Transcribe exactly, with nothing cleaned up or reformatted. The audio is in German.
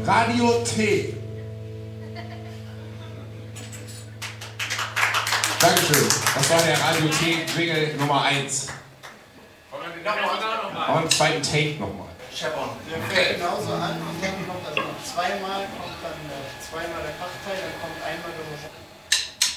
Radiothek. Dankeschön. Das war der Radiothek-Jingle Nummer eins. Und einen zweiten Take nochmal. Scheppern. Wir fangen genauso an und denken noch, dass noch zweimal kommt dann äh, zweimal der Kraftteil, dann kommt einmal der